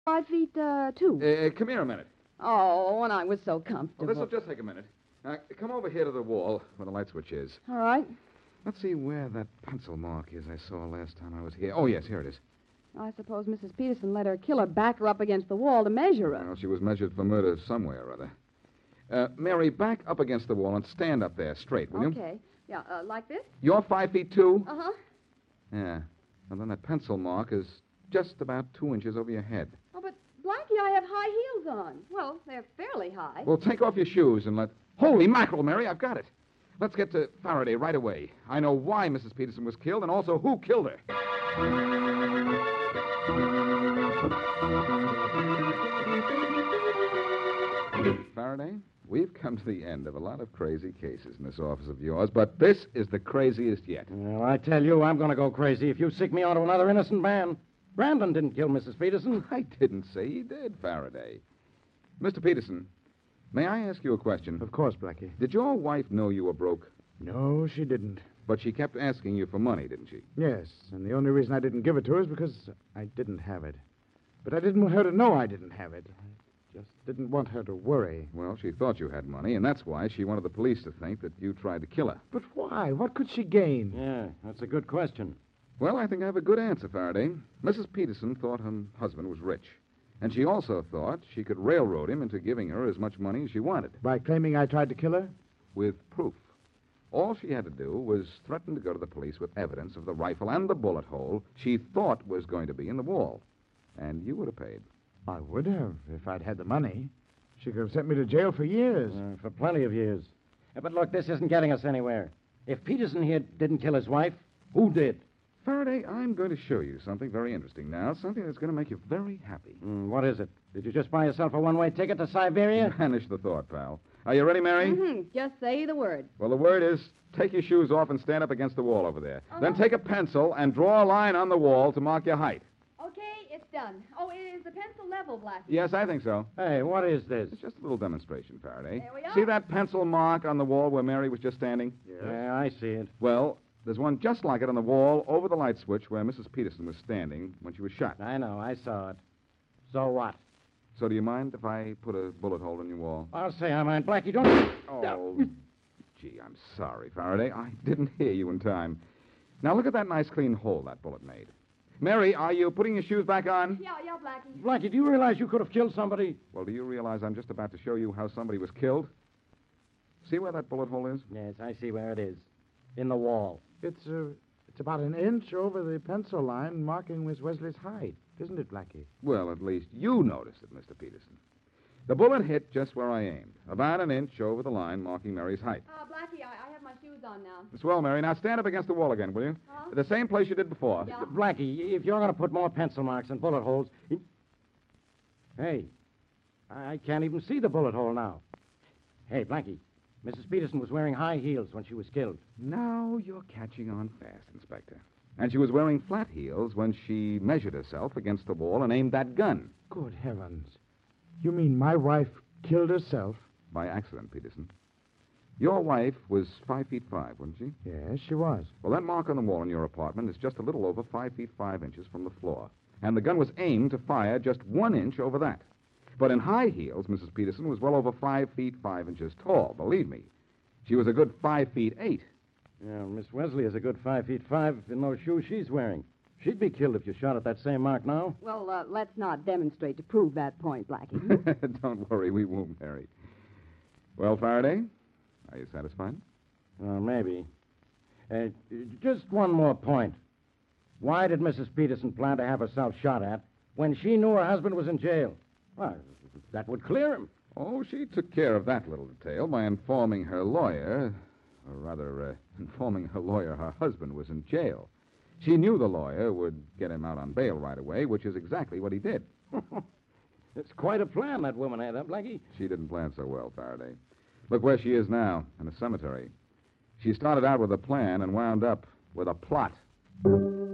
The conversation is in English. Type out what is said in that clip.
5'2". Come here a minute. Oh, and I was so comfortable. Well, this will just take a minute. Come over here to the wall where the light switch is. All right. Let's see where that pencil mark is I saw last time I was here. Oh, yes, here it is. I suppose Mrs. Peterson let her killer back her up against the wall to measure her. Well, she was measured for murder somewhere or other. Mary, back up against the wall and stand up there straight, will you? Okay. Yeah, like this? You're 5'2"? Uh-huh. Yeah. Well, then that pencil mark is just about 2 inches over your head. Oh, but Blackie, I have high heels on. Well, they're fairly high. Well, take off your shoes and let... Holy mackerel, Mary, I've got it. Let's get to Faraday right away. I know why Mrs. Peterson was killed and also who killed her. Faraday, we've come to the end of a lot of crazy cases in this office of yours, but this is the craziest yet. Well, I tell you, I'm going to go crazy if you sick me onto another innocent man. Brandon didn't kill Mrs. Peterson. I didn't say he did, Faraday. Mr. Peterson, may I ask you a question? Of course, Blackie. Did your wife know you were broke? No, she didn't. But she kept asking you for money, didn't she? Yes, and the only reason I didn't give it to her is because I didn't have it. But I didn't want her to know I didn't have it. I just didn't want her to worry. Well, she thought you had money, and that's why she wanted the police to think that you tried to kill her. But why? What could she gain? Yeah, that's a good question. Well, I think I have a good answer, Faraday. Mrs. Peterson thought her husband was rich. And she also thought she could railroad him into giving her as much money as she wanted. By claiming I tried to kill her? With proof. All she had to do was threaten to go to the police with evidence of the rifle and the bullet hole she thought was going to be in the wall. And you would have paid. I would have, if I'd had the money. She could have sent me to jail for years. For plenty of years. But look, this isn't getting us anywhere. If Peterson here didn't kill his wife, who did? Faraday, I'm going to show you something very interesting now, something that's going to make you very happy. What is it? Did you just buy yourself a one-way ticket to Siberia? Banish the thought, pal. Are you ready, Mary? Mm-hmm. Just say the word. Well, the word is take your shoes off and stand up against the wall over there. Then take a pencil and draw a line on the wall to mark your height. Okay, it's done. Oh, is the pencil level, Blackie? Yes, I think so. Hey, what is this? It's just a little demonstration, Faraday. There we are. See that pencil mark on the wall where Mary was just standing? Yeah, I see it. Well, there's one just like it on the wall over the light switch where Mrs. Peterson was standing when she was shot. I know, I saw it. So what? So do you mind if I put a bullet hole in your wall? I'll say I mind. Blackie, don't... Oh, gee, I'm sorry, Faraday. I didn't hear you in time. Now, look at that nice clean hole that bullet made. Mary, are you putting your shoes back on? Yeah, Blackie. Blackie, do you realize you could have killed somebody? Well, do you realize I'm just about to show you how somebody was killed? See where that bullet hole is? Yes, I see where it is. In the wall. It's about an inch over the pencil line marking Miss Wesley's height, isn't it, Blackie? Well, at least you noticed it, Mr. Peterson. The bullet hit just where I aimed, about an inch over the line marking Mary's height. Blackie, I have my shoes on now. Swell, Mary. Now stand up against the wall again, will you? Huh? The same place you did before. Yeah. Blackie, if you're going to put more pencil marks and bullet holes... Hey, I can't even see the bullet hole now. Hey, Blackie, Mrs. Peterson was wearing high heels when she was killed. Now you're catching on fast, Inspector. And she was wearing flat heels when she measured herself against the wall and aimed that gun. Good heavens. You mean my wife killed herself? By accident, Peterson. Your wife was 5'5", wasn't she? Yes, she was. Well, that mark on the wall in your apartment is just a little over 5'5" from the floor. And the gun was aimed to fire just 1 inch over that. But in high heels, Mrs. Peterson was well over 5'5" tall, believe me. She was a good 5'8". Yeah, Miss Wesley is a good 5'5" in those shoes she's wearing. She'd be killed if you shot at that same mark now. Well, let's not demonstrate to prove that point, Blackie. Don't worry, we won't, Mary. Well, Faraday, are you satisfied? Maybe. Just one more point. Why did Mrs. Peterson plan to have herself shot at when she knew her husband was in jail? Well, that would clear him. Oh, she took care of that little detail by informing her lawyer, informing her lawyer her husband was in jail. She knew the lawyer would get him out on bail right away, which is exactly what he did. It's quite a plan that woman had, huh, Blackie? She didn't plan so well, Faraday. Look where she is now, in a cemetery. She started out with a plan and wound up with a plot.